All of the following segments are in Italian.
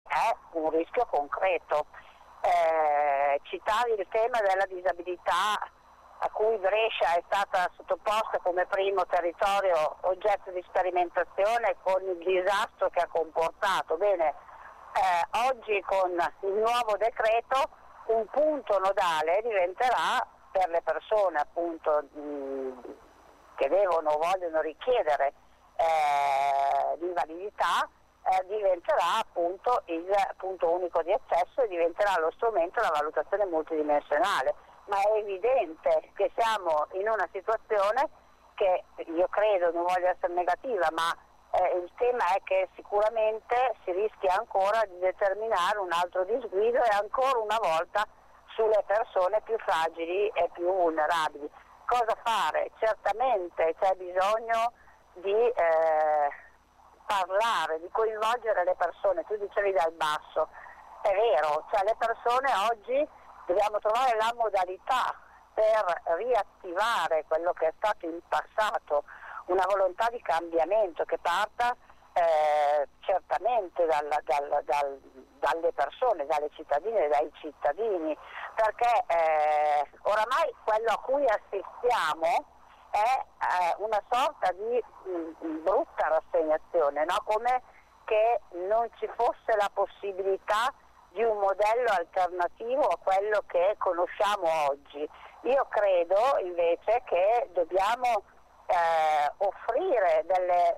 è un rischio concreto. Citavi il tema della disabilità, a cui Brescia è stata sottoposta come primo territorio oggetto di sperimentazione con il disastro che ha comportato. Bene, oggi con il nuovo decreto un punto nodale diventerà per le persone appunto che devono o vogliono richiedere l'invalidità, diventerà appunto il punto unico di accesso e diventerà lo strumento della valutazione multidimensionale. Ma è evidente che siamo in una situazione che io credo, non voglio essere negativa, ma il tema è che sicuramente si rischia ancora di determinare un altro disguido e ancora una volta sulle persone più fragili e più vulnerabili. Cosa fare? Certamente c'è bisogno di parlare, di coinvolgere le persone. Tu dicevi dal basso, è vero, cioè le persone oggi dobbiamo trovare la modalità per riattivare quello che è stato in passato, una volontà di cambiamento che parta certamente dalle persone, dalle cittadine e dai cittadini, perché oramai quello a cui assistiamo è una sorta di brutta rassegnazione, no? Come che non ci fosse la possibilità di un modello alternativo a quello che conosciamo oggi. Io credo invece che dobbiamo offrire delle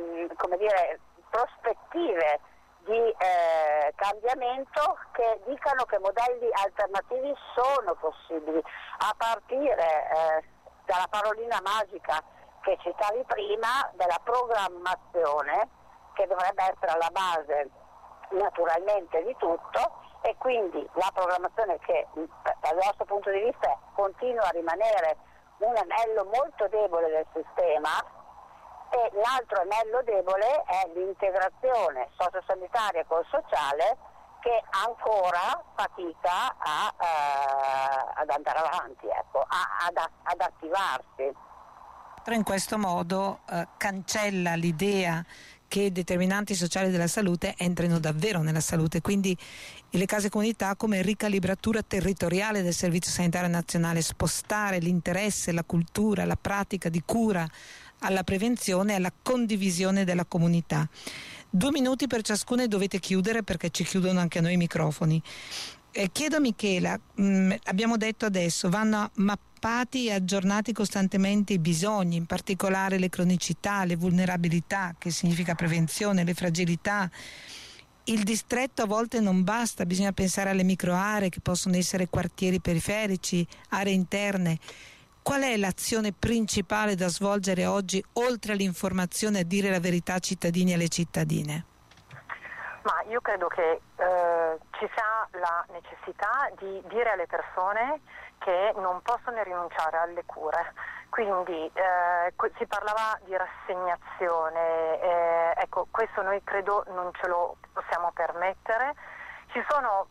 prospettive di cambiamento che dicano che modelli alternativi sono possibili, a partire dalla parolina magica che citavi prima, della programmazione, che dovrebbe essere alla base naturalmente di tutto, e quindi la programmazione che dal nostro punto di vista continua a rimanere un anello molto debole del sistema, e l'altro anello debole è l'integrazione sociosanitaria col sociale, che ancora fatica ad andare avanti, ecco, ad attivarsi. In questo modo cancella l'idea che i determinanti sociali della salute entrino davvero nella salute, quindi le case comunità come ricalibratura territoriale del Servizio Sanitario Nazionale, spostare l'interesse, la cultura, la pratica di cura alla prevenzione e alla condivisione della comunità. 2 minuti per ciascuno e dovete chiudere perché ci chiudono anche a noi i microfoni. Chiedo a Michela, abbiamo detto adesso, vanno mappati e aggiornati costantemente i bisogni, in particolare le cronicità, le vulnerabilità, che significa prevenzione, le fragilità. Il distretto a volte non basta, bisogna pensare alle microaree che possono essere quartieri periferici, aree interne. Qual è l'azione principale da svolgere oggi, oltre all'informazione e a dire la verità ai cittadini e alle cittadine? Ma io credo che ci sia la necessità di dire alle persone che non possono rinunciare alle cure. Quindi si parlava di rassegnazione, ecco, questo noi credo non ce lo possiamo permettere. Ci sono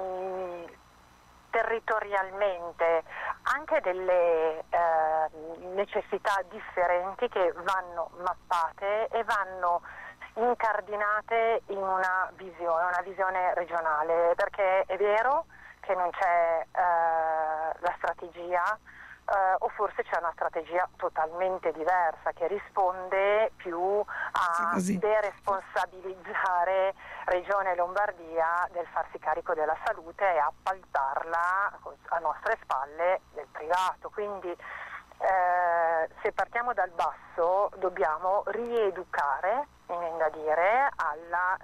territorialmente anche delle necessità differenti che vanno mappate e vanno incardinate in una visione regionale, perché è vero che non c'è la strategia, o forse c'è una strategia totalmente diversa che risponde più a deresponsabilizzare Regione Lombardia del farsi carico della salute e appaltarla a nostre spalle del privato. Quindi se partiamo dal basso dobbiamo rieducare, mi viene da dire, alla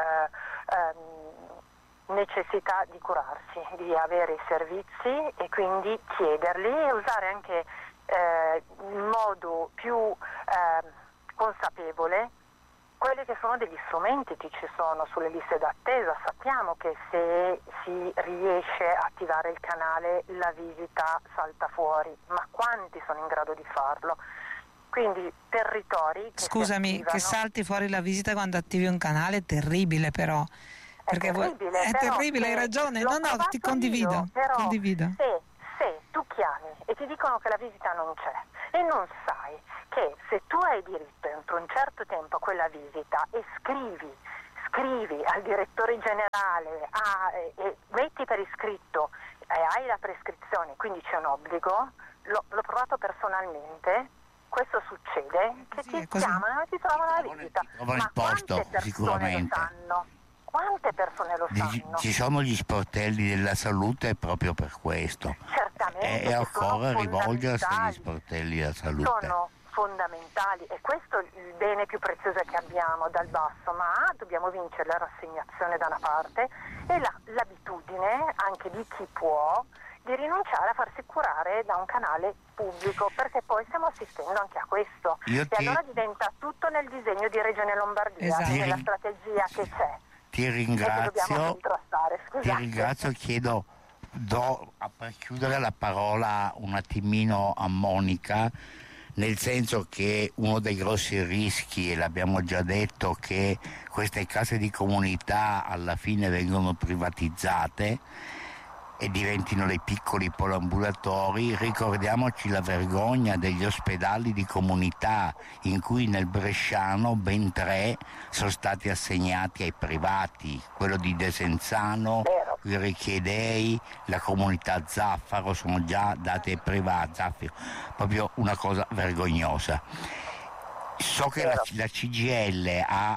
necessità di curarsi, di avere i servizi e quindi chiederli e usare anche in modo più consapevole quelli che sono degli strumenti che ci sono sulle liste d'attesa. Sappiamo che se si riesce a attivare il canale la visita salta fuori, ma quanti sono in grado di farlo? Quindi territori che Scusami, che salti fuori la visita quando attivi un canale è terribile, però. Perché è terribile, hai ragione. No, ti condivido. Se tu chiami e ti dicono che la visita non c'è e non sai che se tu hai diritto entro un certo tempo a quella visita e scrivi scrivi al direttore generale e metti per iscritto hai la prescrizione, quindi c'è un obbligo, l'ho provato personalmente, questo succede, che ti chiamano e ti trovano la visita. Ma quante persone lo sanno? Quante persone lo sanno? Ci sono gli sportelli della salute proprio per questo. Certamente. E occorre rivolgersi agli sportelli della salute. Sono fondamentali, e questo è il bene più prezioso che abbiamo dal basso, ma dobbiamo vincere la rassegnazione da una parte e l'abitudine anche di chi può di rinunciare a farsi curare da un canale pubblico, perché poi stiamo assistendo anche a questo. Allora diventa tutto nel disegno di Regione Lombardia, esatto, nella strategia che c'è. Ti ringrazio, chiedo per chiudere la parola un attimino a Monica, nel senso che uno dei grossi rischi, e l'abbiamo già detto, che queste case di comunità alla fine vengono privatizzate e diventino dei piccoli poliambulatori. Ricordiamoci la vergogna degli ospedali di comunità, in cui nel bresciano ben 3 sono stati assegnati ai privati, quello di Desenzano, il Richiedei, la comunità Zaffaro sono già dati ai privati, Zaffiro, proprio una cosa vergognosa. So che la CGIL ha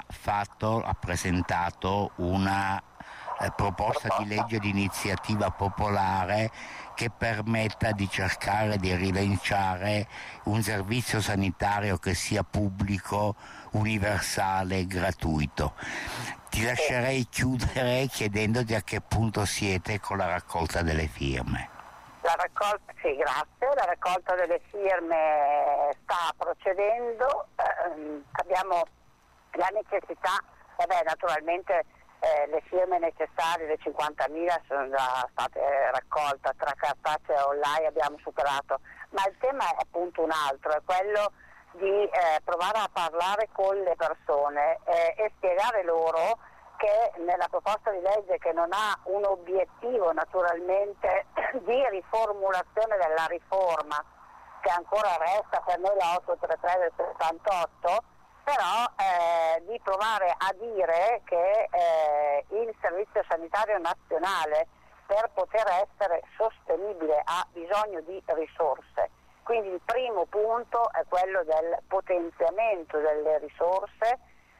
presentato una proposta di legge di iniziativa popolare che permetta di cercare di rilanciare un servizio sanitario che sia pubblico, universale e gratuito. Ti lascerei chiudere chiedendoti a che punto siete con la raccolta delle firme. Sì, grazie. La raccolta delle firme sta procedendo, abbiamo la necessità, naturalmente le firme necessarie, le 50.000 sono già state raccolte, tra cartacea e online abbiamo superato, ma il tema è appunto un altro, è quello di provare a parlare con le persone e spiegare loro che nella proposta di legge, che non ha un obiettivo naturalmente di riformulazione della riforma, che ancora resta per noi la 833 del 78, però di provare a dire che il Servizio Sanitario Nazionale, per poter essere sostenibile, ha bisogno di risorse. Quindi il primo punto è quello del potenziamento delle risorse,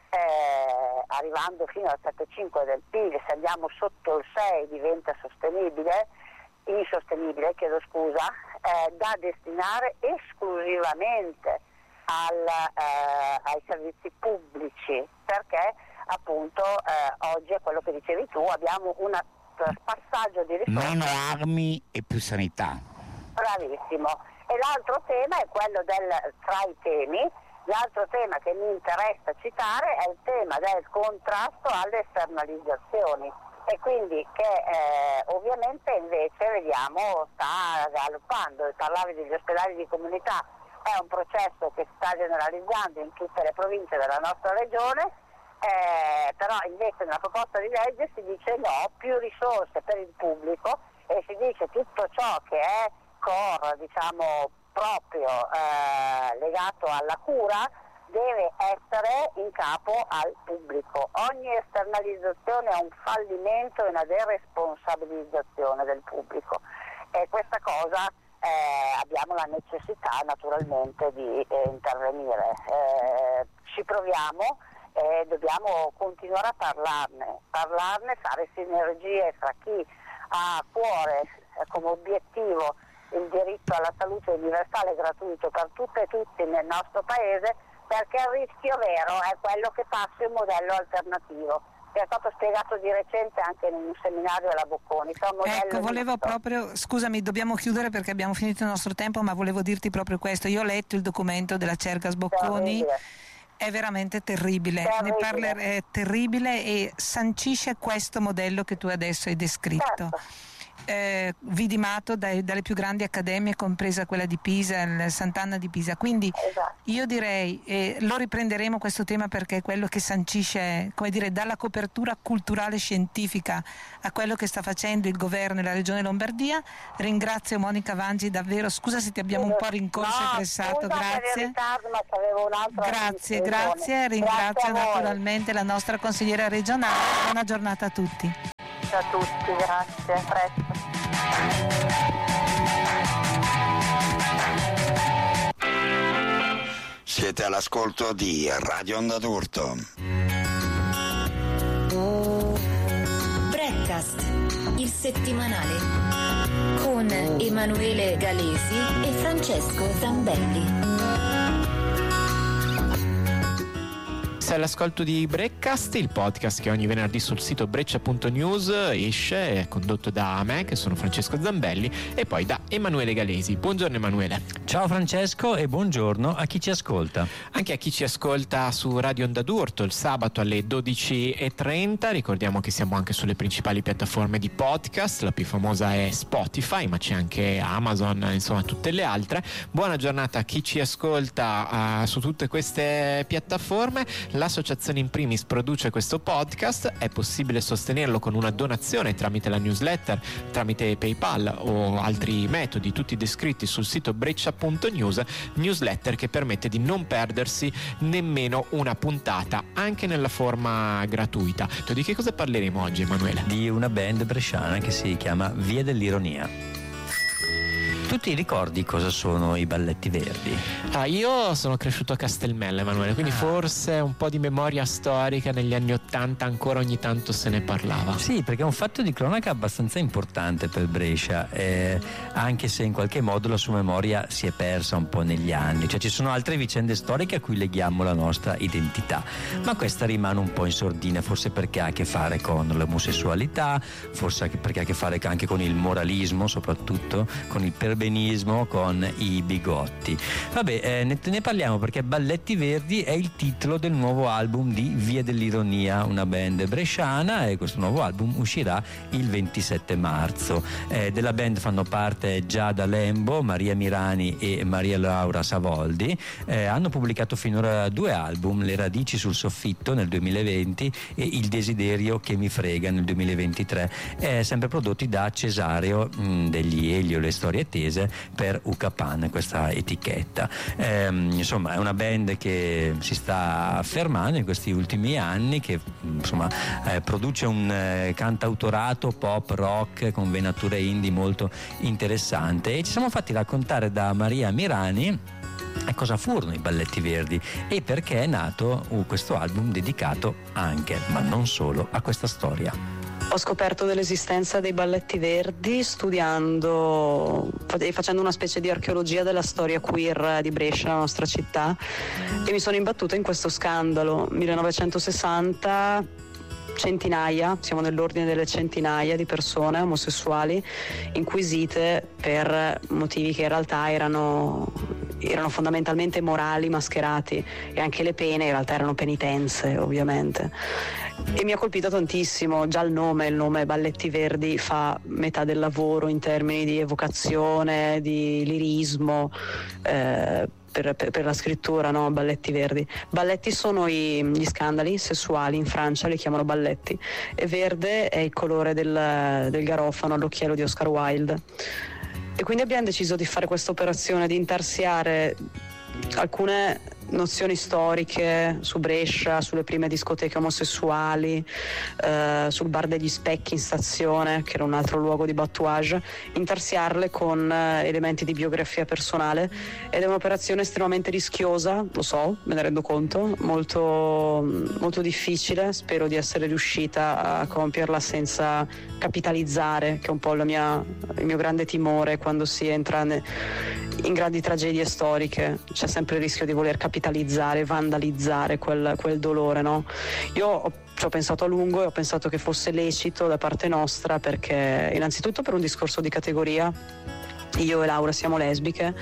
arrivando fino al 7,5 del PIL. Se andiamo sotto il 6 diventa insostenibile, da destinare esclusivamente ai servizi pubblici, perché appunto oggi è quello che dicevi tu, abbiamo un passaggio di risorse. Meno armi e più sanità. Bravissimo. E l'altro tema è quello tra i temi, l'altro tema che mi interessa citare è il tema del contrasto alle esternalizzazioni, e quindi che ovviamente invece vediamo sta galoppando. Parlavi degli ospedali di comunità, è un processo che si sta generalizzando in tutte le province della nostra regione, però invece nella proposta di legge si dice no, più risorse per il pubblico, e si dice tutto ciò che è core, proprio legato alla cura, deve essere in capo al pubblico. Ogni esternalizzazione è un fallimento e una deresponsabilizzazione del pubblico, e questa cosa abbiamo la necessità naturalmente di intervenire. Ci proviamo e dobbiamo continuare a parlarne, fare sinergie fra chi ha a cuore come obiettivo il diritto alla salute universale e gratuito per tutte e tutti nel nostro paese, perché il rischio vero è quello che passi un modello alternativo, che è stato spiegato di recente anche in un seminario alla Bocconi. Ecco, volevo proprio, scusami, dobbiamo chiudere perché abbiamo finito il nostro tempo, ma volevo dirti proprio questo. Io ho letto il documento della Cercas Bocconi, è veramente terribile. È terribile e sancisce questo modello che tu adesso hai descritto. Certo. vidimato dalle più grandi accademie, compresa quella di Pisa, il Sant'Anna di Pisa. Quindi io direi, lo riprenderemo questo tema, perché è quello che sancisce, come dire, dalla copertura culturale scientifica a quello che sta facendo il governo e la regione Lombardia. Ringrazio Monica Vangi davvero, scusa se ti abbiamo un po' rincorso e pressato, grazie. Grazie, ringrazio naturalmente la nostra consigliera regionale. Buona giornata a tutti. Ciao a tutti, grazie, a presto. Siete all'ascolto di Radio Onda d'Urto. Breakfast, il settimanale con Emanuele Galesi e Francesco Zambelli. Sei all'ascolto di Breakfast, il podcast che ogni venerdì sul sito breccia.news esce, è condotto da me, che sono Francesco Zambelli, e poi da Emanuele Galesi. Buongiorno Emanuele. Ciao Francesco e buongiorno a chi ci ascolta. Anche a chi ci ascolta su Radio Onda d'Urto il sabato alle 12:30. Ricordiamo che siamo anche sulle principali piattaforme di podcast, la più famosa è Spotify, ma c'è anche Amazon, insomma tutte le altre. Buona giornata a chi ci ascolta su tutte queste piattaforme. L'associazione In Primis produce questo podcast, è possibile sostenerlo con una donazione tramite la newsletter, tramite PayPal o altri metodi, tutti descritti sul sito breccia.news, newsletter che permette di non perdersi nemmeno una puntata, anche nella forma gratuita. Di che cosa parleremo oggi, Emanuele? Di una band bresciana che si chiama Via dell'Ironia. Tu ti ricordi cosa sono i Balletti Verdi? Io sono cresciuto a Castelmello, Emanuele, quindi forse un po' di memoria storica. Negli anni '80 ancora ogni tanto se ne parlava. Sì, perché è un fatto di cronaca abbastanza importante per Brescia, anche se in qualche modo la sua memoria si è persa un po' negli anni. Cioè ci sono altre vicende storiche a cui leghiamo la nostra identità, ma questa rimane un po' in sordina, forse perché ha a che fare con l'omosessualità, forse perché ha a che fare anche con il moralismo, soprattutto con il perbenismo, con i bigotti. Vabbè, ne parliamo perché Balletti Verdi è il titolo del nuovo album di Via dell'Ironia, una band bresciana, e questo nuovo album uscirà il 27 marzo. Della band fanno parte Giada Lembo, Maria Mirani e Maria Laura Savoldi. Hanno pubblicato finora 2 album, Le radici sul soffitto nel 2020 e Il desiderio che mi frega nel 2023, sempre prodotti da Cesareo degli Elio, le storie tese, per Ucapan, questa etichetta. Insomma è una band che si sta affermando in questi ultimi anni, che insomma produce un cantautorato pop rock con venature indie molto interessante, e ci siamo fatti raccontare da Maria Mirani cosa furono i Balletti Verdi e perché è nato questo album dedicato anche, ma non solo, a questa storia. Ho scoperto dell'esistenza dei Balletti Verdi studiando e facendo una specie di archeologia della storia queer di Brescia, la nostra città, e mi sono imbattuta in questo scandalo. 1960, centinaia, siamo nell'ordine delle centinaia di persone omosessuali inquisite per motivi che in realtà erano fondamentalmente morali, mascherati, e anche le pene in realtà erano penitenze, ovviamente. E mi ha colpito tantissimo già il nome Balletti Verdi fa metà del lavoro in termini di evocazione, di lirismo, per la scrittura, no? Balletti Verdi. Balletti sono gli scandali sessuali, in Francia li chiamano balletti, e verde è il colore del garofano all'occhiello di Oscar Wilde. E quindi abbiamo deciso di fare questa operazione, di intarsiare alcune nozioni storiche su Brescia, sulle prime discoteche omosessuali, sul bar degli Specchi in stazione, che era un altro luogo di batouage, intarsiarle con elementi di biografia personale, ed è un'operazione estremamente rischiosa, lo so, me ne rendo conto, molto, molto difficile. Spero di essere riuscita a compierla senza capitalizzare, che è un po' il mio grande timore quando si entra in grandi tragedie storiche. C'è sempre il rischio di voler capitalizzare, vandalizzare quel dolore, no? Io ci ho pensato a lungo e ho pensato che fosse lecito da parte nostra, perché innanzitutto per un discorso di categoria. Io e Laura siamo lesbiche,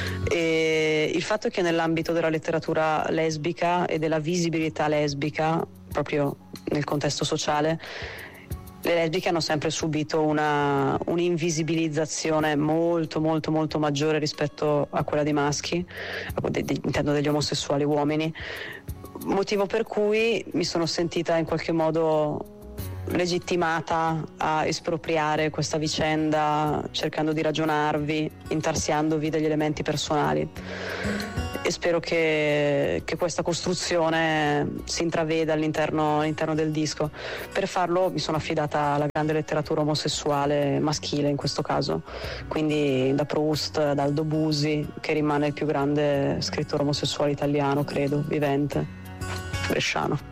e il fatto è che nell'ambito della letteratura lesbica e della visibilità lesbica, proprio nel contesto sociale, le lesbiche hanno sempre subito un'invisibilizzazione molto molto molto maggiore rispetto a quella dei maschi, intendo degli omosessuali uomini, motivo per cui mi sono sentita in qualche modo legittimata a espropriare questa vicenda, cercando di ragionarvi, intarsiandovi degli elementi personali, e spero che questa costruzione si intraveda all'interno del disco. Per farlo mi sono affidata alla grande letteratura omosessuale maschile in questo caso, quindi da Proust ad Aldo Busi, che rimane il più grande scrittore omosessuale italiano, credo, vivente, bresciano.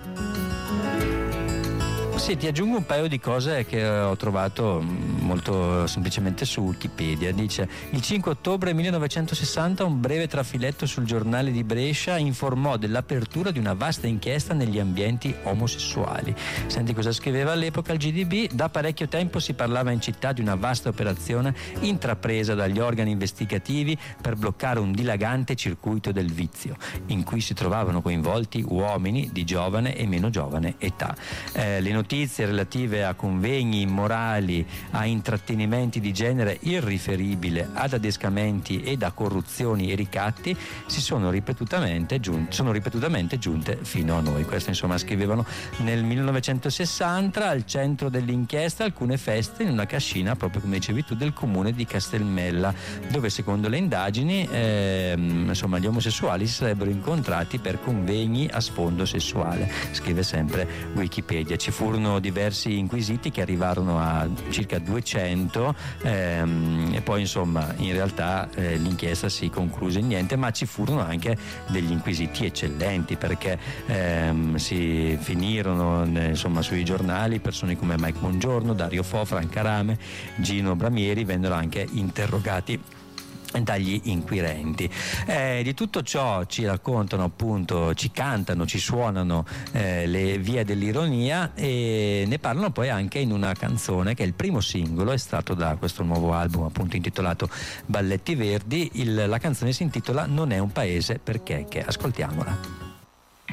Sì, ti aggiungo un paio di cose che ho trovato molto semplicemente su Wikipedia. Dice: il 5 ottobre 1960 un breve trafiletto sul giornale di Brescia informò dell'apertura di una vasta inchiesta negli ambienti omosessuali. Senti cosa scriveva all'epoca il GDB: da parecchio tempo si parlava in città di una vasta operazione intrapresa dagli organi investigativi per bloccare un dilagante circuito del vizio, in cui si trovavano coinvolti uomini di giovane e meno giovane età. Le notizie relative a convegni immorali, a intrattenimenti di genere irriferibile, ad adescamenti ed a corruzioni e ricatti sono ripetutamente giunte fino a noi. Questo insomma scrivevano nel 1960. Al centro dell'inchiesta alcune feste in una cascina, proprio come dicevi tu, del comune di Castelmella, dove secondo le indagini gli omosessuali si sarebbero incontrati per convegni a sfondo sessuale, scrive sempre Wikipedia. Ci furono diversi inquisiti che arrivarono a circa 200 e poi insomma in realtà l'inchiesta si concluse in niente, ma ci furono anche degli inquisiti eccellenti, perché si finirono sui giornali persone come Mike Bongiorno, Dario Fo, Franca Rame, Gino Bramieri vennero anche interrogati dagli inquirenti. Di tutto ciò ci raccontano, appunto, ci cantano, ci suonano le vie dell'ironia, e ne parlano poi anche in una canzone che è il primo singolo estratto da questo nuovo album, appunto intitolato Balletti Verdi. La canzone si intitola Non è un paese per checche. Ascoltiamola.